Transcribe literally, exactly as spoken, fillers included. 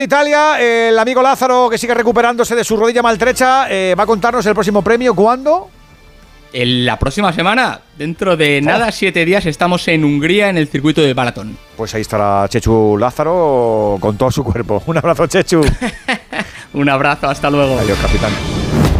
Italia, eh, el amigo Lázaro, que sigue recuperándose de su rodilla maltrecha, eh, va a contarnos el próximo premio. ¿Cuándo? En la próxima semana, dentro de nada, oh. siete días, estamos en Hungría en el circuito de maratón. Pues ahí estará Chechu Lázaro con todo su cuerpo. Un abrazo, Chechu. Un abrazo, hasta luego. Adiós, capitán.